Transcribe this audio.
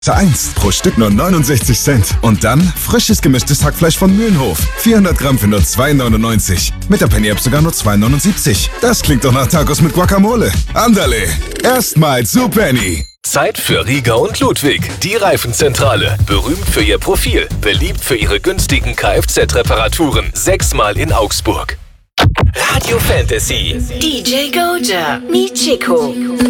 1 pro Stück nur 69 Cent. Und dann frisches gemischtes Hackfleisch von Mühlenhof. 400 Gramm für nur 2,99. Mit der Penny-App sogar nur 2,79. Das klingt doch nach Tacos mit Guacamole. Andale, erstmals zu Penny. Zeit für Rieger und Ludwig, die Reifenzentrale. Berühmt für ihr Profil, beliebt für ihre günstigen Kfz-Reparaturen. 6-mal in Augsburg. Radio Fantasy. DJ Goja, Michiko.